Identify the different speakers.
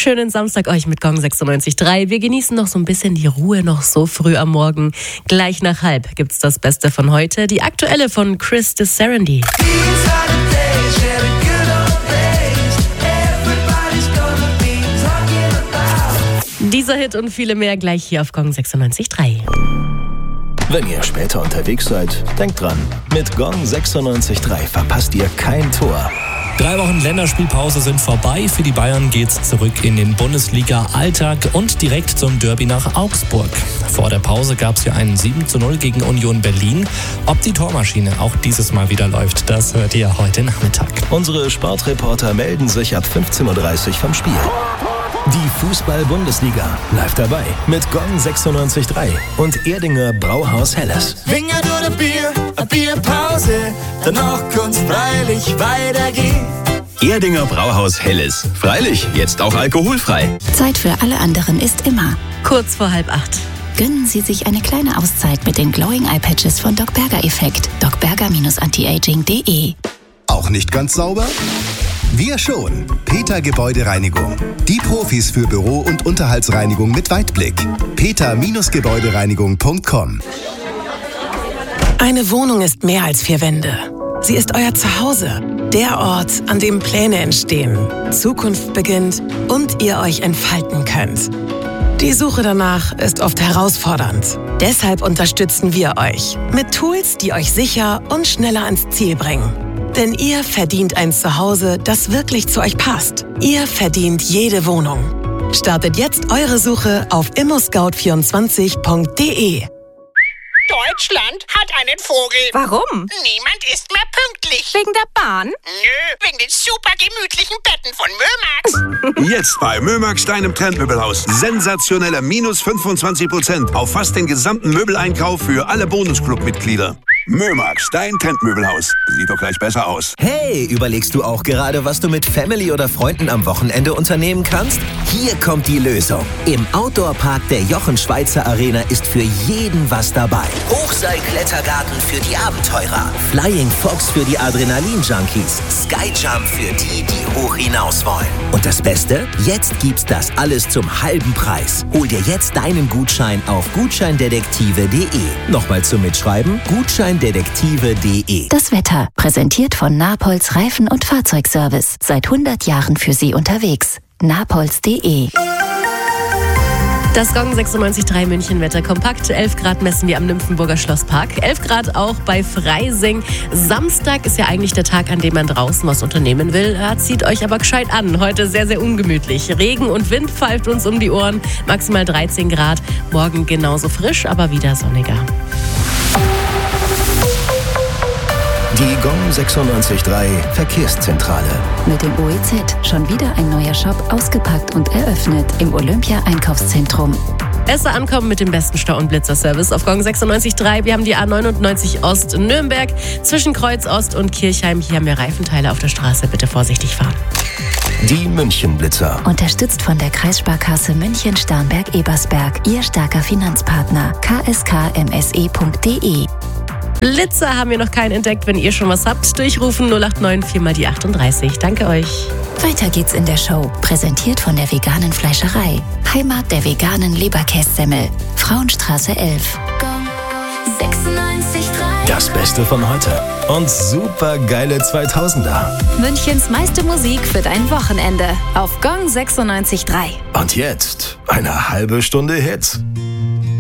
Speaker 1: Schönen Samstag euch mit Gong 96.3. Wir genießen noch so ein bisschen die Ruhe noch so früh am Morgen. Gleich nach 12:30 gibt's das Beste von heute. Die aktuelle von Chris DeSerendy. Dieser Hit und viele mehr gleich hier auf Gong 96.3.
Speaker 2: Wenn ihr später unterwegs seid, denkt dran, mit Gong 96.3 verpasst ihr kein Tor.
Speaker 3: 3 Wochen Länderspielpause sind vorbei. Für die Bayern geht's zurück in den Bundesliga-Alltag und direkt zum Derby nach Augsburg. Vor der Pause gab's ja einen 7:0 gegen Union Berlin. Ob die Tormaschine auch dieses Mal wieder läuft, das hört ihr heute Nachmittag.
Speaker 2: Unsere Sportreporter melden sich ab 15:30 Uhr vom Spiel. Die Fußball-Bundesliga live dabei mit Gong 96.3 und Erdinger Brauhaus Helles.
Speaker 4: Finger durch ein Bierpause, danach kann's freilich weitergehen.
Speaker 5: Erdinger Brauhaus Helles. Freilich, jetzt auch alkoholfrei.
Speaker 6: Zeit für alle anderen ist immer.
Speaker 1: Kurz vor 7:30.
Speaker 6: Gönnen Sie sich eine kleine Auszeit mit den Glowing Eye Patches von Doc Berger Effekt. docberger-antiaging.de.
Speaker 7: Auch nicht ganz sauber? Wir schon. Peter Gebäudereinigung. Die Profis für Büro- und Unterhaltsreinigung mit Weitblick. peter-gebäudereinigung.com.
Speaker 8: Eine Wohnung ist mehr als 4 Wände. Sie ist euer Zuhause. Der Ort, an dem Pläne entstehen, Zukunft beginnt und ihr euch entfalten könnt. Die Suche danach ist oft herausfordernd. Deshalb unterstützen wir euch mit Tools, die euch sicher und schneller ans Ziel bringen. Denn ihr verdient ein Zuhause, das wirklich zu euch passt. Ihr verdient jede Wohnung. Startet jetzt eure Suche auf immoscout24.de.
Speaker 9: Deutschland hat einen Vogel.
Speaker 10: Warum?
Speaker 9: Niemand ist mehr pünktlich.
Speaker 10: Wegen der Bahn?
Speaker 9: Nö, wegen den super gemütlichen Betten von Mömax.
Speaker 11: Jetzt bei Mömax, deinem Trendmöbelhaus. Sensationelle -25% auf fast den gesamten Möbeleinkauf für alle Bonusclub-Mitglieder. Mömax, dein Trendmöbelhaus. Sieht doch gleich besser aus.
Speaker 2: Hey, überlegst du auch gerade, was du mit Family oder Freunden am Wochenende unternehmen kannst? Hier kommt die Lösung. Im Outdoor-Park der Jochen Schweizer Arena ist für jeden was dabei. Hochseil-Klettergarten für die Abenteurer, Flying Fox für die Adrenalin-Junkies, Skyjump für die, die hoch hinaus wollen. Und das Beste? Jetzt gibt's das alles zum halben Preis. Hol dir jetzt deinen Gutschein auf gutscheindetektive.de. Nochmal zum Mitschreiben, gutscheindetektive.de.
Speaker 6: Das Wetter, präsentiert von Napolz Reifen- und Fahrzeugservice. Seit 100 Jahren für Sie unterwegs. napolz.de.
Speaker 1: Das Gong 96.3 München Wetter kompakt. 11 Grad messen wir am Nymphenburger Schlosspark. 11 Grad auch bei Freising. Samstag ist ja eigentlich der Tag, an dem man draußen was unternehmen will. Zieht euch aber gescheit an. Heute sehr, sehr ungemütlich. Regen und Wind pfeift uns um die Ohren. Maximal 13 Grad. Morgen genauso frisch, aber wieder sonniger.
Speaker 2: Die Gong 96.3 Verkehrszentrale.
Speaker 6: Mit dem OEZ schon wieder ein neuer Shop ausgepackt und eröffnet im Olympia-Einkaufszentrum.
Speaker 1: Besser ankommen mit dem besten Stau- und Blitzerservice auf Gong 96.3. Wir haben die A99 Ost Nürnberg zwischen Kreuz Ost und Kirchheim. Hier haben wir Reifenteile auf der Straße. Bitte vorsichtig fahren.
Speaker 2: Die München-Blitzer.
Speaker 6: Unterstützt von der Kreissparkasse München-Starnberg-Ebersberg. Ihr starker Finanzpartner. kskmse.de.
Speaker 1: Blitzer haben wir noch keinen entdeckt. Wenn ihr schon was habt, durchrufen 089 4 mal die 38. Danke euch.
Speaker 6: Weiter geht's in der Show. Präsentiert von der veganen Fleischerei. Heimat der veganen Leberkässemmel. Frauenstraße 11.
Speaker 12: Gong 96.3.
Speaker 2: Das Beste von heute. Und super geile 2000er.
Speaker 10: Münchens meiste Musik für dein Wochenende auf Gong 96.3.
Speaker 2: Und jetzt eine halbe Stunde Hits.